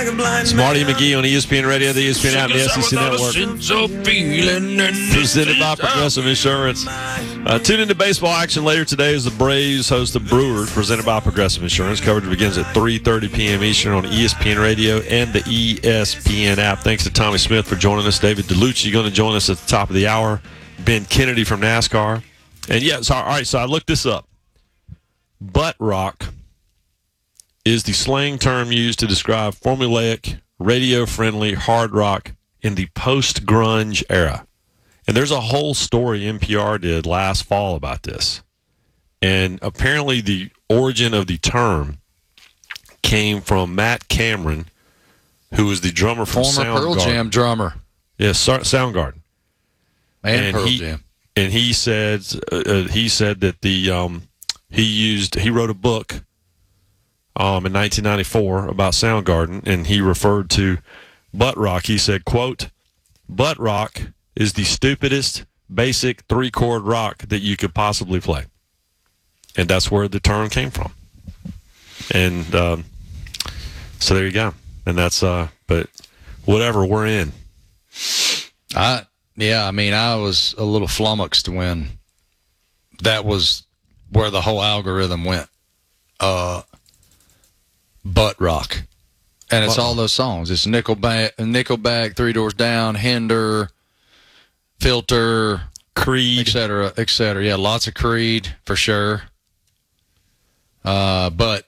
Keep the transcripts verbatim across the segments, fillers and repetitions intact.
Marty McGee on E S P N Radio, the E S P N app, and the S E C Network. Presented by Progressive Insurance. Uh, tune into baseball action later today as the Braves host the Brewers, presented by Progressive Insurance. Coverage begins at three thirty p.m. Eastern on E S P N Radio and the E S P N app. Thanks to Tommy Smith for joining us. David DeLucci going to join us at the top of the hour. Ben Kennedy from NASCAR. And, yeah, so, all right, so I looked this up. Butt rock is the slang term used to describe formulaic, radio-friendly hard rock in the post-grunge era. And there's a whole story N P R did last fall about this. And apparently the origin of the term came from Matt Cameron, who was the drummer from Former Soundgarden. Pearl Jam drummer. Yes, yeah, Soundgarden. And, and Pearl he, Jam. And he said uh, he said that the um, he used he wrote a book um, in nineteen ninety-four about Soundgarden, and he referred to butt rock. He said, "quote Butt rock is the stupidest basic three chord rock that you could possibly play," and that's where the term came from. And um, so there you go. And that's uh, but whatever, we're in. I. Yeah, I mean, I was a little flummoxed when that was where the whole algorithm went. Uh, butt rock. And it's Uh-oh. all those songs. It's Nickelback, Nickelback, Three Doors Down, Hinder, Filter, Creed, et cetera, et cetera. Yeah, lots of Creed, for sure. Uh, but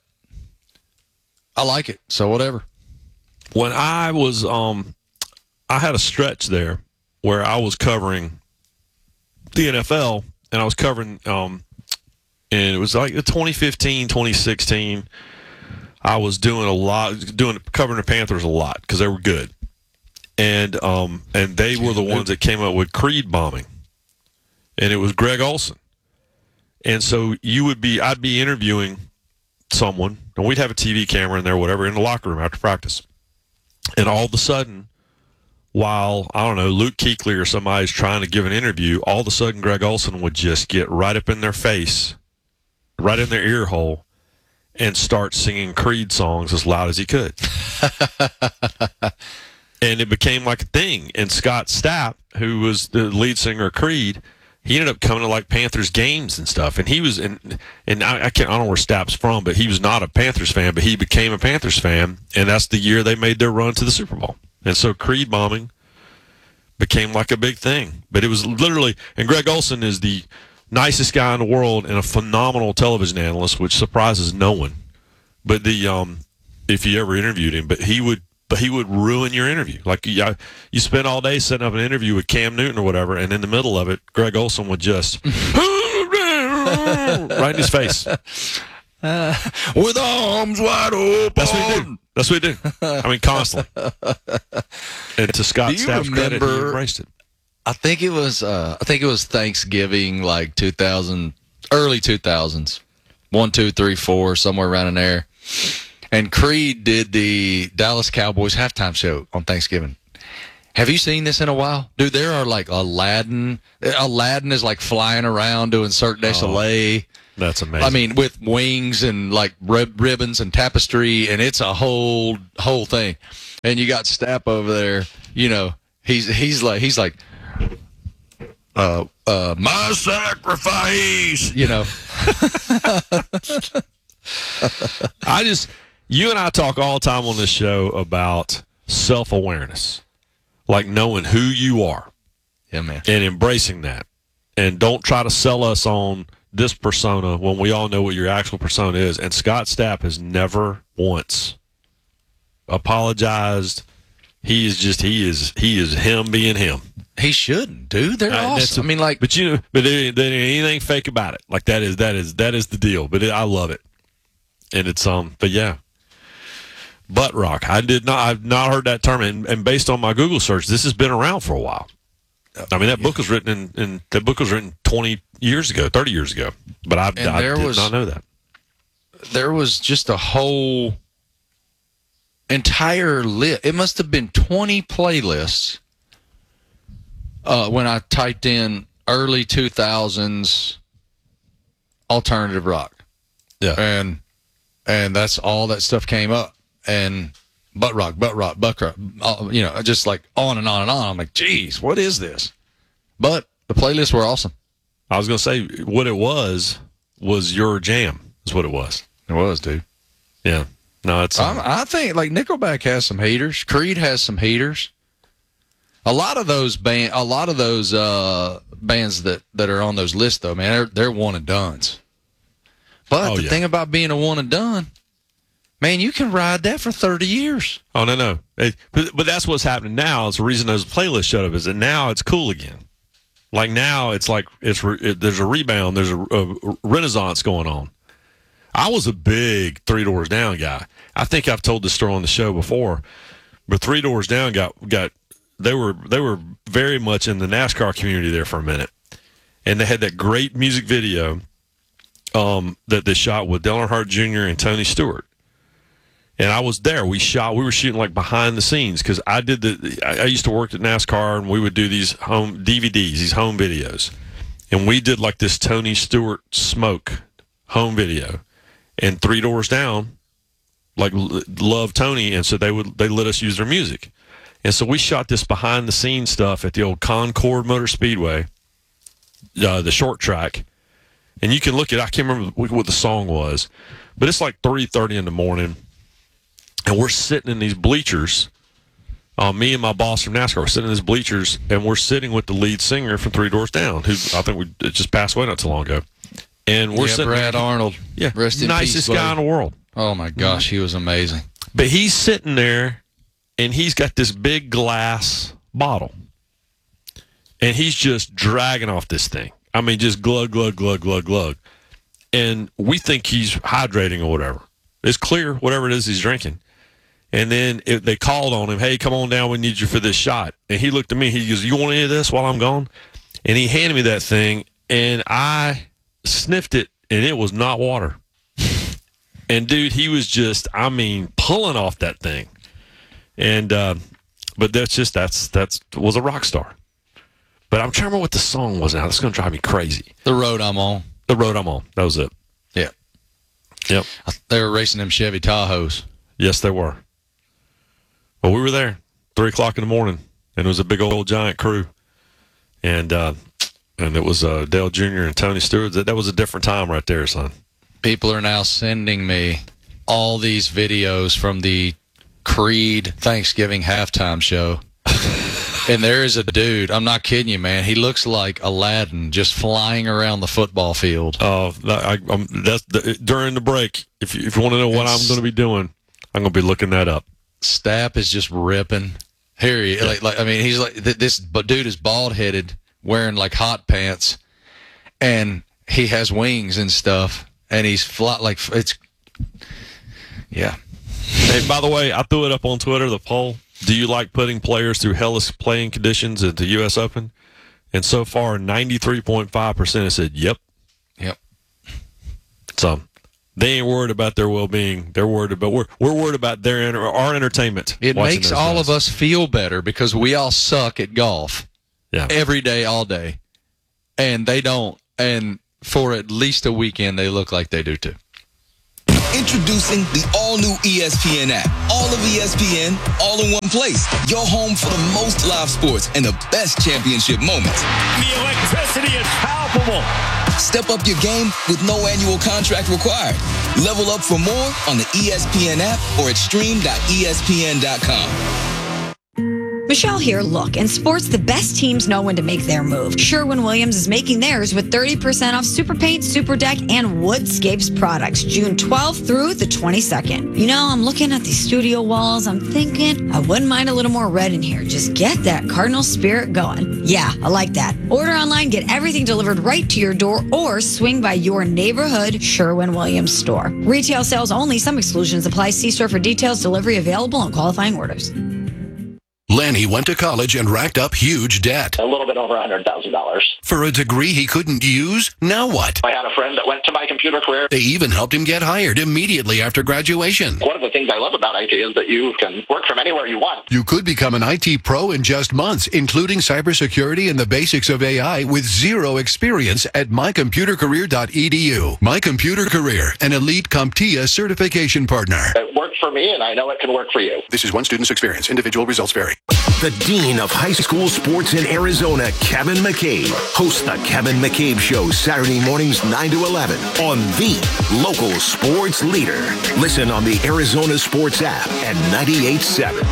I like it, so whatever. When I was, um, I had a stretch there where I was covering the N F L, and I was covering, um, and it was like the twenty fifteen, twenty sixteen. I was doing a lot, doing covering the Panthers a lot because they were good, and um, and they were the ones that came up with Creed bombing, and it was Greg Olson, and so you would be, I'd be interviewing someone, and we'd have a T V camera in there, whatever, in the locker room after practice, and all of a sudden, while, I don't know, Luke Kuechly or somebody's trying to give an interview, all of a sudden Greg Olson would just get right up in their face, right in their ear hole, and start singing Creed songs as loud as he could. And it became like a thing. And Scott Stapp, who was the lead singer of Creed, he ended up coming to like Panthers games and stuff. And he was in, and I, I can't, I don't know where Stapp's from, but he was not a Panthers fan, but he became a Panthers fan. And that's the year they made their run to the Super Bowl. And so Creed bombing became like a big thing. But it was literally, and Greg Olson is the nicest guy in the world and a phenomenal television analyst, which surprises no one. But the um, if you ever interviewed him, but he would, but he would ruin your interview. Like you, you spend all day setting up an interview with Cam Newton or whatever, and in the middle of it, Greg Olson would just right in his face. Uh, with arms wide open. That's what he did. That's what he did. I mean, constantly. And to Scott Stapp's credit, he embraced it. I think it was. Uh, I think it was Thanksgiving, like two thousand, early two thousands, one, two, three, four, somewhere around in there. And Creed did the Dallas Cowboys halftime show on Thanksgiving. Have you seen this in a while, dude? There are like Aladdin. Aladdin is like flying around doing Cirque du Soleil. Oh. That's amazing. I mean, with wings and like rib- ribbons and tapestry, and it's a whole whole thing. And you got Stapp over there. You know, he's he's like he's like, uh, uh, my sacrifice. You know. I just, you and I talk all the time on this show about self-awareness, like knowing who you are, yeah, man, and embracing that, and don't try to sell us on this persona when we all know what your actual persona is. And Scott Stapp has never once apologized. He is just he is he is him being him. He shouldn't, dude. They're uh, awesome. A, I mean, like, but you know, but there, there ain't anything fake about it. Like that is that is that is the deal. But it, I love it, and it's um. But yeah, butt rock. I did not. I've not heard that term, and, and based on my Google search, this has been around for a while. I mean, that book was written in, in that book was written twenty years ago, thirty years ago. But I, I did was, not know that. There was just a whole entire list. It must have been twenty playlists uh, when I typed in early two thousands alternative rock. Yeah, and and that's all that stuff came up. And butt rock, butt rock, butt rock, uh, you know, just like on and on and on. I'm like, geez, what is this? But the playlists were awesome. I was going to say, what it was, was your jam, is what it was. It was, dude. Yeah. No, it's. Um, I think, like, Nickelback has some heaters. Creed has some heaters. A lot of those band, a lot of those uh, bands that, that are on those lists, though, man, they're, they're one and dones. But oh, the yeah. thing about being a one and done, man, you can ride that for thirty years. Oh, no, no. It, but, but that's what's happening now. It's the reason those playlists showed up is that now it's cool again. Like now it's like it's re, it, there's a rebound. There's a, a renaissance going on. I was a big Three Doors Down guy. I think I've told this story on the show before, but Three Doors Down got got they were they were very much in the NASCAR community there for a minute, and they had that great music video um, that they shot with Dale Earnhardt Junior and Tony Stewart. And I was there. We shot. We were shooting like behind the scenes because I did the. I, I used to work at NASCAR, and we would do these home D V Ds, these home videos, and we did like this Tony Stewart Smoke home video, and Three Doors Down, like loved Tony, and so they would they let us use their music, and so we shot this behind the scenes stuff at the old Concord Motor Speedway, uh, the short track, and you can look at. I can't remember what the song was, but it's like three thirty in the morning. And we're sitting in these bleachers. Uh, me and my boss from NASCAR were sitting in these bleachers, and we're sitting with the lead singer from Three Doors Down, who I think we it just passed away not too long ago. And we're yeah, sitting Brad there, Arnold. yeah, Rest in nicest peace, guy in the world. Oh my gosh, he was amazing. But he's sitting there, and he's got this big glass bottle, and he's just dragging off this thing. I mean, just glug, glug, glug, glug, glug. And we think he's hydrating or whatever. It's clear, whatever it is he's drinking. And then it, they called on him, hey, come on down, we need you for this shot. And he looked at me, he goes, you want any of this while I'm gone? And he handed me that thing, and I sniffed it, and it was not water. And, dude, he was just, I mean, pulling off that thing. And, uh, but that's just, that's, that's, was a rock star. But I'm trying to remember what the song was now. That's going to drive me crazy. The Road I'm On. The Road I'm On. That was it. Yeah. Yep. They were racing them Chevy Tahoes. Yes, they were. Well, we were there, three o'clock in the morning, and it was a big old giant crew, and uh, and it was uh, Dale Junior and Tony Stewart. That, that was a different time right there, son. People are now sending me all these videos from the Creed Thanksgiving halftime show, and there is a dude. I'm not kidding you, man. He looks like Aladdin, just flying around the football field. Oh, uh, I'm that's the, during the break. If you, if you want to know what it's, I'm going to be doing, I'm going to be looking that up. Stapp is just ripping. Here he, like, like I mean, he's like this. But dude is bald headed, wearing like hot pants, and he has wings and stuff, and he's flat like it's. Yeah. Hey, by the way, I threw it up on Twitter. The poll: do you like putting players through hellish playing conditions at the U S Open? And so far, ninety-three point five percent have said yep. Yep. So. They ain't worried about their well-being. They're worried about we're we're worried about their our entertainment. It makes all guys. of us feel better because we all suck at golf. Yeah. Every day, all day, and they don't. And for at least a weekend, they look like they do too. Introducing the all-new E S P N app. All of E S P N, all in one place. Your home for the most live sports and the best championship moments. The electricity is palpable. Step up your game with no annual contract required. Level up for more on the E S P N app or at stream dot E S P N dot com. Michelle here. Look, in sports, the best teams know when to make their move. Sherwin-Williams is making theirs with thirty percent off Super Paint, Super Deck, and Woodscapes products, June twelfth through the twenty-second. You know, I'm looking at these studio walls. I'm thinking I wouldn't mind a little more red in here. Just get that Cardinal spirit going. Yeah, I like that. Order online, get everything delivered right to your door, or swing by your neighborhood Sherwin-Williams store. Retail sales only. Some exclusions apply. See store for details. Delivery available and qualifying orders. Lanny went to college and racked up huge debt. A little bit over one hundred thousand dollars. For a degree he couldn't use? Now what? I had a friend that went to My Computer Career. They even helped him get hired immediately after graduation. One of the things I love about I T is that you can work from anywhere you want. You could become an I T pro in just months, including cybersecurity and the basics of A I with zero experience at my computer career dot e d u. My Computer Career, an elite CompTIA certification partner. It worked for me, and I know it can work for you. This is one student's experience. Individual results vary. The Dean of High School Sports in Arizona, Kevin McCabe, hosts the Kevin McCabe Show Saturday mornings nine to eleven on the local sports leader. Listen on the Arizona Sports app at ninety-eight point seven.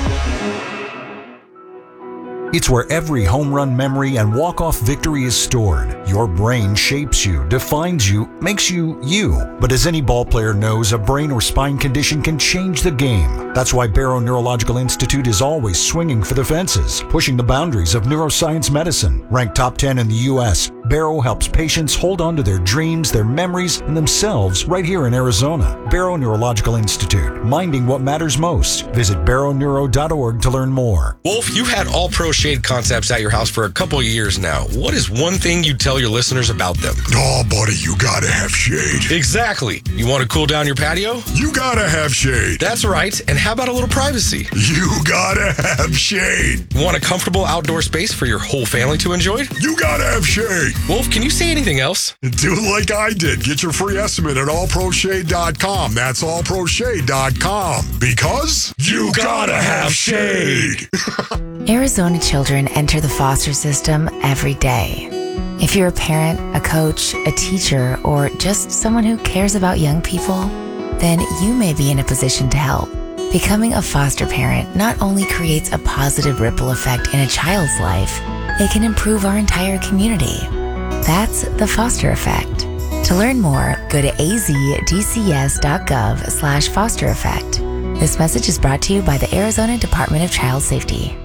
It's where every home run memory and walk-off victory is stored. Your brain shapes you, defines you, makes you you. But as any ball player knows, a brain or spine condition can change the game. That's why Barrow Neurological Institute is always swinging for the fences, pushing the boundaries of neuroscience medicine. Ranked top ten in the U S, Barrow helps patients hold on to their dreams, their memories, and themselves right here in Arizona. Barrow Neurological Institute, minding what matters most. Visit barrow neuro dot org to learn more. Wolf, you've had All Pro Shade concepts at your house for a couple of years now. What is one thing you tell your listeners about them? Oh, buddy, you gotta have shade. Exactly. You want to cool down your patio? You gotta have shade. That's right. And how about a little privacy? You gotta have shade. Want a comfortable outdoor space for your whole family to enjoy? You gotta have shade. Wolf, can you say anything else? Do like I did. Get your free estimate at all pro shade dot com. That's all pro shade dot com. Because you gotta have shade. Arizona children enter the foster system every day. If you're a parent, a coach, a teacher, or just someone who cares about young people, then you may be in a position to help. Becoming a foster parent not only creates a positive ripple effect in a child's life, it can improve our entire community. That's the foster effect. To learn more, go to a z d c s dot gov slash foster effect. This message is brought to you by the Arizona Department of Child Safety.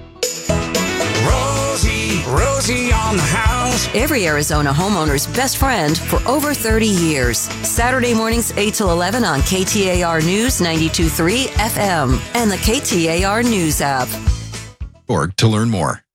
Rosie, Rosie on the house. Every Arizona homeowner's best friend for over thirty years. Saturday mornings eight till eleven on K T A R News ninety-two point three F M and the K T A R News app. Org to learn more.